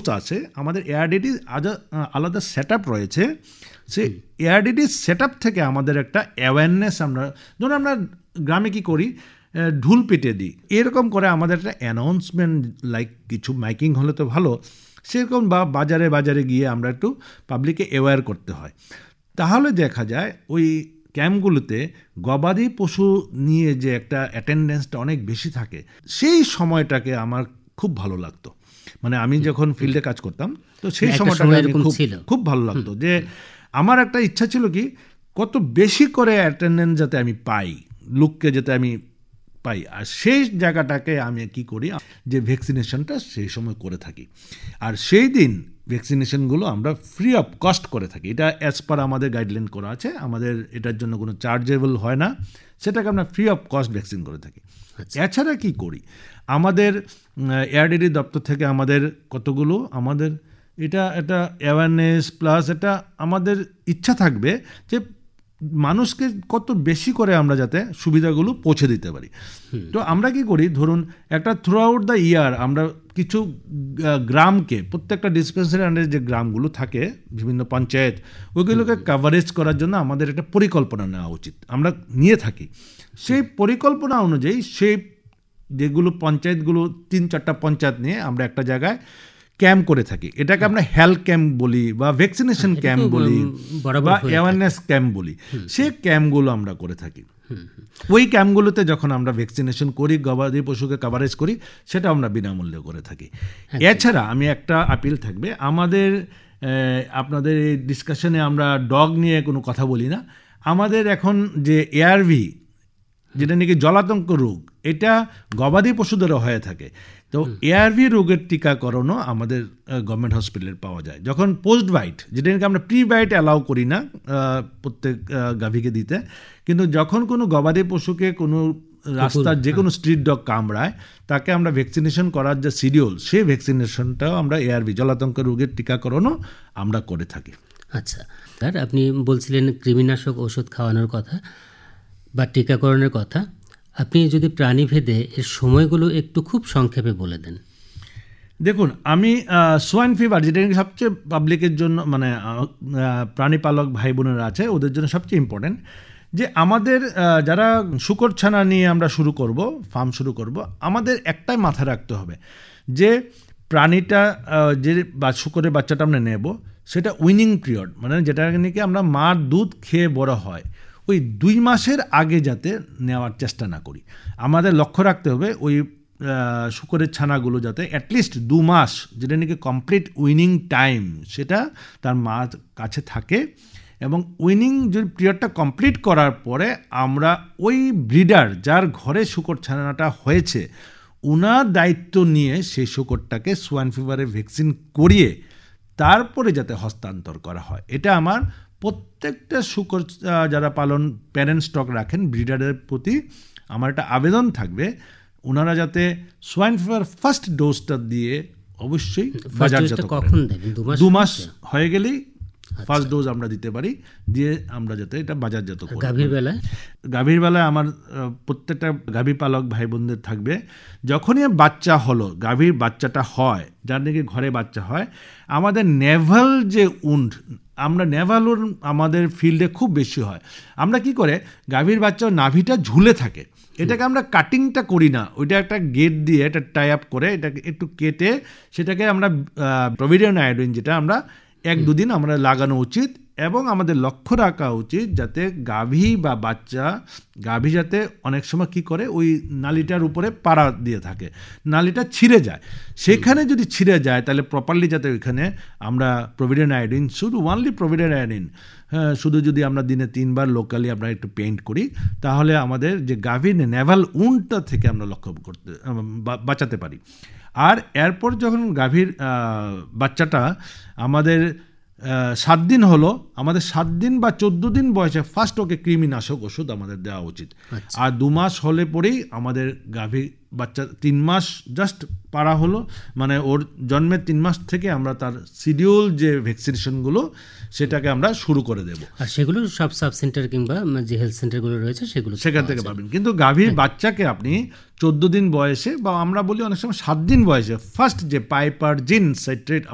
আছে, আমাদের এআরডিডি আলাদা সেট আপ রয়েছে। সে এআরডিডি সেট আপ থেকে আমাদের একটা অ্যাওয়ারনেস, আমরা ধরুন আমরা গ্রামে কি করি, ঢুল পেটে দিই, এরকম করে আমাদের একটা অ্যানাউন্সমেন্ট লাইক কিছু মাইকিং হলে তো ভালো, সেরকম বা বাজারে বাজারে গিয়ে আমরা একটু পাবলিককে অ্যাওয়্যার করতে হয়। তাহলে দেখা যায় ওই ক্যাম্পগুলোতে গবাদি পশু নিয়ে যে একটা অ্যাটেন্ডেন্সটা অনেক বেশি থাকে, সেই সময়টাকে আমার খুব ভালো লাগতো। মানে আমি যখন ফিল্ডে কাজ করতাম, তো সেই সময়টাকে খুব ভালো লাগতো, যে আমার একটা ইচ্ছা ছিল কি কত বেশি করে অ্যাটেন্ডেন্স যাতে আমি পাই, লোককে যাতে আমি পাই। আর সেই জায়গাটাকে আমি কি করি, যে ভ্যাকসিনেশনটা সেই সময় করে থাকি। আর সেই দিন ভ্যাকসিনেশনগুলো আমরা ফ্রি অফ কস্ট করে থাকি। এটা অ্যাজ পার আমাদের গাইডলাইন করা আছে, আমাদের এটার জন্য কোনো চার্জেবল হয় না, সেটাকে আমরা ফ্রি অফ কস্ট ভ্যাকসিন করে থাকি। এছাড়া কি করি, আমাদের এআরডিডি দপ্তর থেকে আমাদের কতগুলো আমাদের এটা একটা অ্যাওয়ারনেস প্লাস এটা আমাদের ইচ্ছা থাকবে যে মানুষকে কত বেশি করে আমরা যাতে সুবিধাগুলো পৌঁছে দিতে পারি। তো আমরা কি করি, ধরুন একটা থ্রু আউট দ্য ইয়ার আমরা কিছু গ্রামকে, প্রত্যেকটা ডিসপেন্সারি আন্ডারে যে গ্রামগুলো থাকে বিভিন্ন পঞ্চায়েত, ওইগুলোকে কাভারেজ করার জন্য আমাদের একটা পরিকল্পনা নেওয়া উচিত, আমরা নিয়ে থাকি। সেই পরিকল্পনা অনুযায়ী সেই যেগুলো পঞ্চায়েতগুলো 3-4টা পঞ্চায়েত নিয়ে আমরা একটা জায়গায় ক্যাম্প করে থাকি। এটাকে আমরা হেলথ ক্যাম্প বলি বা ভ্যাকসিনেশন ক্যাম্প বলি বা অ্যাওয়ারনেস ক্যাম্প বলি, সেই ক্যাম্পগুলো আমরা করে থাকি। ওই ক্যাম্পগুলোতে যখন আমরা ভ্যাকসিনেশন করি, গবাদি পশুকে কাভারেজ করি, সেটা আমরা বিনামূল্যে করে থাকি। এছাড়া আমি একটা আপিল থাকবে, আমাদের আপনাদের এই ডিসকাশনে আমরা ডগ নিয়ে কোনো কথা বলি না। আমাদের এখন যে এআরভি, যেটা নাকি জলাতঙ্ক রোগ, এটা গবাদি পশুদেরও হয়ে থাকে। তো এআরভি রোগের টিকাকরণও আমাদের গভর্নমেন্ট হসপিটালে পাওয়া যায়। যখন পোস্ট বাইট, যেটা নাকি আমরা প্রি বাইট অ্যালাউ করি না প্রত্যেক গাভীকে দিতে, কিন্তু যখন কোনো গবাদি পশুকে কোনো রাস্তার যে কোনো স্ট্রিট ডগ কামড়ায়, তাকে আমরা ভ্যাকসিনেশন করার যে শিডিউল, সেই ভ্যাকসিনেশনটাও আমরা এআরভি জলাতঙ্ক রোগের টিকাকরণও আমরা করে থাকি। আচ্ছা স্যার, আপনি বলছিলেন কৃমিনাশক ওষুধ খাওয়ানোর কথা বা টিকাকরণের কথা, আপনি যদি প্রাণীভেদে এর সময়গুলো একটু খুব সংক্ষেপে বলে দেন। দেখুন, আমি সোয়াইন ফিভার, যেটা সবচেয়ে পাবলিকের জন্য, মানে প্রাণীপালক ভাই বোনেরা আছে ওদের জন্য সবচেয়ে ইম্পর্টেন্ট, যে আমাদের যারা শূকর ছানা নিয়ে আমরা শুরু করব, ফার্ম শুরু করব, আমাদের একটাই মাথায় রাখতে হবে যে প্রাণীটা যে শূকরের বাচ্চাটা আমরা নেব, সেটা উইনিং পিরিয়ড, মানে যেটা নাকি আমরা মার দুধ খেয়ে বড় হয়, ওই 2 মাসের আগে যাতে নেওয়ার চেষ্টা না করি। আমাদের লক্ষ্য রাখতে হবে ওই শূকরের ছানাগুলো যাতে অ্যাটলিস্ট 2 মাস, যেটা নাকি কমপ্লিট উইনিং টাইম, সেটা তার মার কাছে থাকে। এবং উইনিং যে পিরিয়ডটা কমপ্লিট করার পরে আমরা ওই ব্রিডার যার ঘরে শূকর ছানাটা হয়েছে, ওনার দায়িত্ব নিয়ে সেই শূকরটাকে সোয়াইন ফিভারের ভ্যাকসিন করিয়ে তারপরে যাতে হস্তান্তর করা হয়। এটা আমার প্রত্যেকটা শূকর যারা পালন প্যারেন্ট স্টক রাখেন, ব্রিডারের প্রতি আমার একটা আবেদন থাকবে, ওনারা যাতে সোয়াইন ফিভার ফার্স্ট ডোজটা দিয়ে অবশ্যই বাজারজাত করেন। 2 মাস হয়ে গেলেই ফার্স্ট ডোজ আমরা দিতে পারি, দিয়ে আমরা যাতে এটা বাজারজাত করি। গাভীর বেলায় আমার প্রত্যেকটা গাভী পালক ভাই বোনদের থাকবে, যখনই বাচ্চা হলো, গাভীর বাচ্চাটা হয়, যার নাকি ঘরে বাচ্চা হয়, আমাদের নেভাল যে উন্ড, আমরা নেভাল উন্ড আমাদের ফিল্ডে খুব বেশি হয়। আমরা কি করে, গাভীর বাচ্চা নাভিটা ঝুলে থাকে, এটাকে আমরা কাটিংটা করি না, ওইটা একটা গেট দিয়ে একটা টাই আপ করে এটাকে একটু কেটে সেটাকে আমরা প্রভিডেন্ট আয়োডিন, যেটা আমরা 1-2 দিন আমরা লাগানো উচিত। এবং আমাদের লক্ষ্য রাখা উচিত যাতে গাভী বা বাচ্চা, গাভী যাতে অনেক সময় কি করে ওই নালিটার উপরে পাড়া দিয়ে থাকে, নালিটা ছিঁড়ে যায়, সেখানে যদি ছিঁড়ে যায় তাহলে প্রপারলি যাতে ওইখানে আমরা প্রভিডেন্ট আয়োডিন, শুধু ওনলি প্রভিডেন্ট আয়োডিন, শুধু যদি আমরা দিনে 3 বার লোকালি আমরা একটু পেইন্ট করি, তাহলে আমাদের যে গাভীর নেভাল উন্ডটা থেকে আমরা লক্ষ্য করতে বাঁচাতে পারি। আর এরপর যখন গাভীর বাচ্চাটা আমাদের 7 দিন হলো, আমাদের 7 দিন বা 14 দিন বয়সে ফার্স্ট ওকে কৃমিনাশক ওষুধ আমাদের দেওয়া উচিত। আর 2 মাস হলে পরেই আমাদের গাভী বাচ্চা 3 মাস জাস্ট পারা হলো, মানে ওর জন্মের 3 মাস থেকে আমরা তার শিডিউল যে ভ্যাকসিনেশনগুলো সেটাকে আমরা শুরু করে দেব। আর সেগুলো সব সাব সেন্টার কিংবা যে হেলথ সেন্টারগুলো রয়েছে সেখান থেকে পাবেন। কিন্তু গাভীর বাচ্চাকে আপনি 14 দিন বয়সে বা আমরা বলি অনেক সময় 7 দিন বয়সে ফার্স্ট যে পাইপারজিন সাইট্রেট